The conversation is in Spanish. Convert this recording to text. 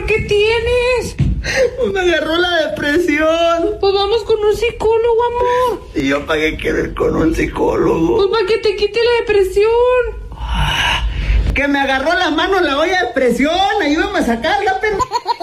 ¿qué tienes? Pues me agarró la depresión. Pues vamos con un psicólogo, amor. ¿Y yo para qué quiero ir con un psicólogo? Pues para que te quite la depresión. Que me agarró la mano la olla de presión. Ayúdame a sacarla, pero...